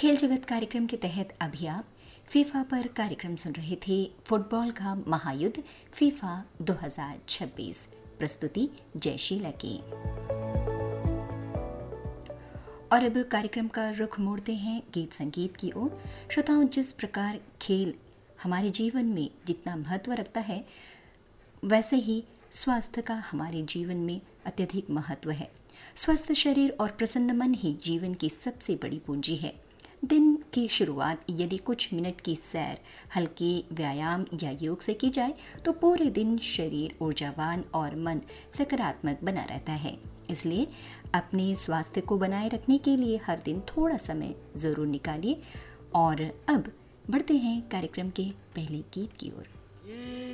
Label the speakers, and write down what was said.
Speaker 1: खेल जगत कार्यक्रम के तहत अभी आप फीफा पर कार्यक्रम सुन रहे थे। फुटबॉल का महायुद्ध फीफा 2026, प्रस्तुति जयशीला की। और अब कार्यक्रम का रुख मोड़ते हैं गीत संगीत की ओर। श्रोताओं, जिस प्रकार खेल हमारे जीवन में जितना महत्व रखता है, वैसे ही स्वास्थ्य का हमारे जीवन में अत्यधिक महत्व है। स्वस्थ शरीर और प्रसन्न मन ही जीवन की सबसे बड़ी पूंजी है। दिन की शुरुआत यदि कुछ मिनट की सैर, हल्के व्यायाम या योग से की जाए तो पूरे दिन शरीर ऊर्जावान और मन सकारात्मक बना रहता है। इसलिए अपने स्वास्थ्य को बनाए रखने के लिए हर दिन थोड़ा समय ज़रूर निकालिए। और अब बढ़ते हैं कार्यक्रम के पहले गीत की ओर।